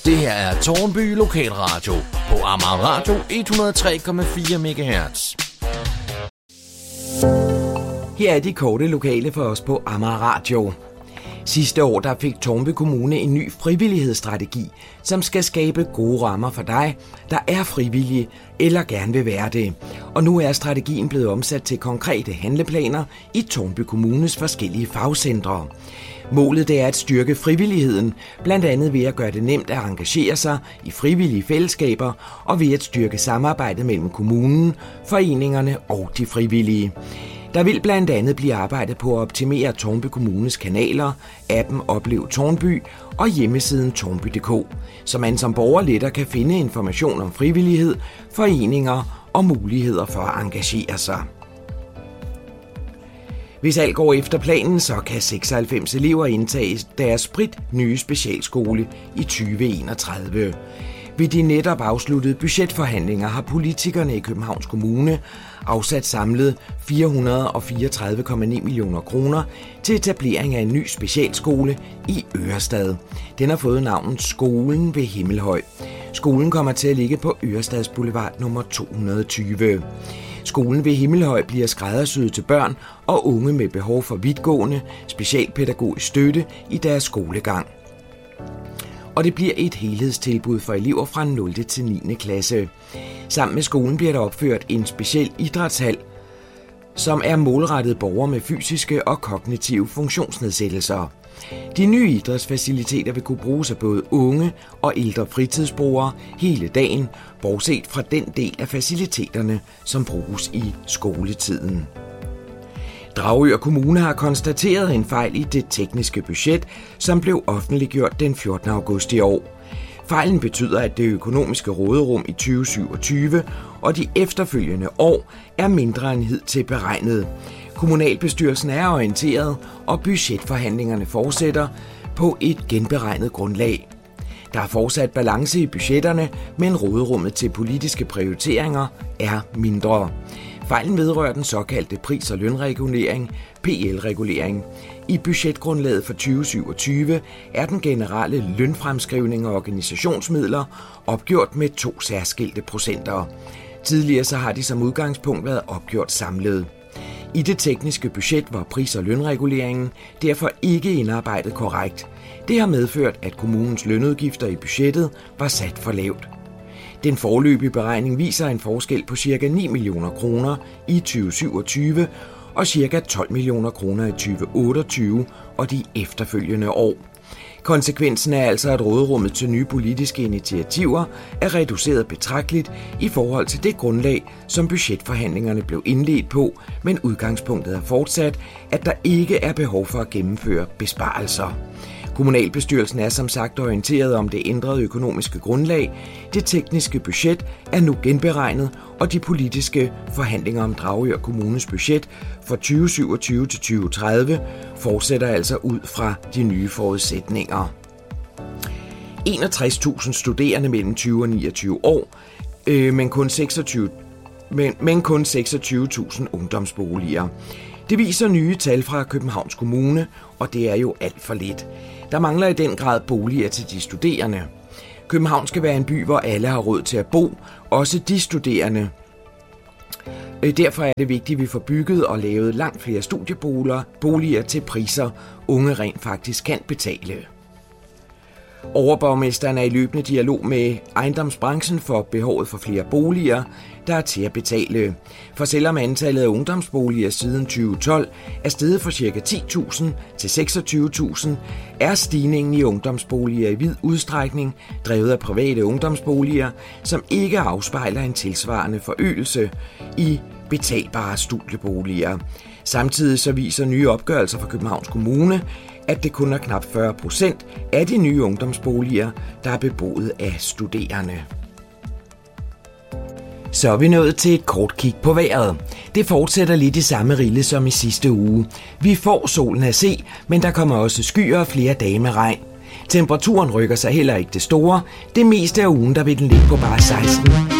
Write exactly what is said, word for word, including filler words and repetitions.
Det her er Tårnby Lokalradio på Amager Radio et hundrede og tre komma fire megahertz. Her er de korte lokale for os på Amager Radio. Sidste år der fik Tårnby Kommune en ny frivillighedsstrategi, som skal skabe gode rammer for dig, der er frivillige eller gerne vil være det. Og nu er strategien blevet omsat til konkrete handleplaner i Tårnby Kommunes forskellige fagcentre. Målet det er at styrke frivilligheden, blandt andet ved at gøre det nemt at engagere sig i frivillige fællesskaber og ved at styrke samarbejdet mellem kommunen, foreningerne og de frivillige. Der vil blandt andet blive arbejdet på at optimere Tårnby Kommunes kanaler, appen Oplev Tårnby og hjemmesiden tårnby punktum d k, så man som borger lettere kan finde information om frivillighed, foreninger og muligheder for at engagere sig. Hvis alt går efter planen, så kan seksoghalvfems elever indtage deres sprit nye specialskole i tyve enogtredive. Ved de netop afsluttede budgetforhandlinger har politikerne i Københavns Kommune afsat samlet fire hundrede og fireogtredive komma ni millioner kroner til etablering af en ny specialskole i Ørestad. Den har fået navnet Skolen ved Himmelhøj. Skolen kommer til at ligge på Ørestads Boulevard nummer to hundrede og tyve. Skolen ved Himmelhøj bliver skræddersyet til børn og unge med behov for vidtgående specialpædagogisk støtte i deres skolegang. Og det bliver et helhedstilbud for elever fra nul til niende klasse. Sammen med skolen bliver der opført en speciel idrætshal, som er målrettet borgere med fysiske og kognitive funktionsnedsættelser. De nye idrætsfaciliteter vil kunne bruges af både unge og ældre fritidsbrugere hele dagen, bortset fra den del af faciliteterne, som bruges i skoletiden. Dragør Kommune har konstateret en fejl i det tekniske budget, som blev offentliggjort den fjortende august i år. Fejlen betyder, at det økonomiske råderum i tyve syvogtyve og de efterfølgende år er mindre end hidtil beregnet. Kommunalbestyrelsen er orienteret, og budgetforhandlingerne fortsætter på et genberegnet grundlag. Der er fortsat balance i budgetterne, men råderummet til politiske prioriteringer er mindre. Fejlen vedrører den såkaldte pris- og lønregulering, P L-regulering. I budgetgrundlaget for tyve syvogtyve er den generelle lønfremskrivning og organisationsmidler opgjort med to særskilte procenter. Tidligere så har de som udgangspunkt været opgjort samlet. I det tekniske budget var pris- og lønreguleringen derfor ikke indarbejdet korrekt. Det har medført, at kommunens lønudgifter i budgettet var sat for lavt. Den foreløbige beregning viser en forskel på ca. ni millioner kroner i tyve syvogtyve og ca. tolv millioner kroner i tyve otteogtyve og de efterfølgende år. Konsekvensen er altså, at råderummet til nye politiske initiativer er reduceret betragteligt i forhold til det grundlag, som budgetforhandlingerne blev indledt på, men udgangspunktet er fortsat, at der ikke er behov for at gennemføre besparelser. Kommunalbestyrelsen er som sagt orienteret om det ændrede økonomiske grundlag. Det tekniske budget er nu genberegnet, og de politiske forhandlinger om Dragør Kommunes budget for tyve syvogtyve til tyve tredive fortsætter altså ud fra de nye forudsætninger. enogtres tusind studerende mellem tyve og niogtyve år, øh, men kun seksogtyve, men, men kun seksogtyve tusind ungdomsboliger. Det viser nye tal fra Københavns Kommune, og det er jo alt for lidt. Der mangler i den grad boliger til de studerende. København skal være en by, hvor alle har råd til at bo, også de studerende. Derfor er det vigtigt, at vi får bygget og lavet langt flere studieboliger boliger til priser, unge rent faktisk kan betale. Overborgmesteren er i løbende dialog med ejendomsbranchen for behovet for flere boliger, der er til at betale. For selvom antallet af ungdomsboliger siden tyve tolv er steget fra ca. ti tusind til seksogtyve tusind, er stigningen i ungdomsboliger i vid udstrækning drevet af private ungdomsboliger, som ikke afspejler en tilsvarende forøgelse i betalbare studieboliger. Samtidig så viser nye opgørelser fra Københavns Kommune, at det kun er knap fyrre procent af de nye ungdomsboliger, der er beboet af studerende. Så er vi nået til et kort kig på vejret. Det fortsætter lidt i samme rille som i sidste uge. Vi får solen at se, men der kommer også skyer og flere dage med regn. Temperaturen rykker sig heller ikke det store. Det meste af ugen der vil den ligge på bare seksten